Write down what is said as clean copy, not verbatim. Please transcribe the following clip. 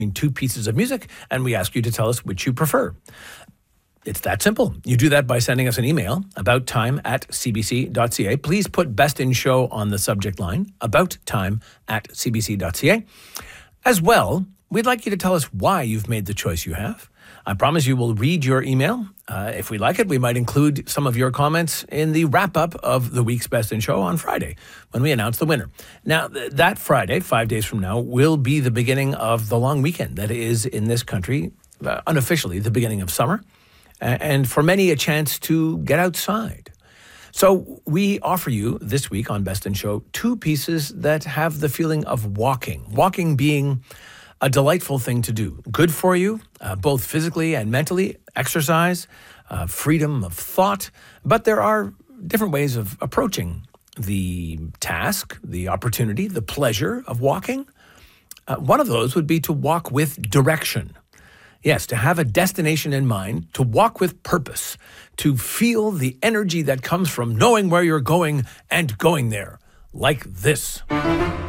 two pieces of music, and we ask you to tell us which you prefer. It's that simple. You do that by sending us an email, abouttime@cbc.ca. Please put Best in Show on the subject line, abouttime@cbc.ca. As well, we'd like you to tell us why you've made the choice you have. I promise you we'll read your email. If we like it, we might include some of your comments in the wrap-up of the week's Best in Show on Friday when we announce the winner. Now, that Friday, 5 days from now, will be the beginning of the long weekend that is in this country, unofficially the beginning of summer, and for many a chance to get outside. So we offer you this week on Best in Show two pieces that have the feeling of walking. Walking being a delightful thing to do. Good for you, both physically and mentally. Exercise, freedom of thought. But there are different ways of approaching the task, the opportunity, the pleasure of walking. One of those would be to walk with direction. Yes, to have a destination in mind, to walk with purpose, to feel the energy that comes from knowing where you're going and going there, like this.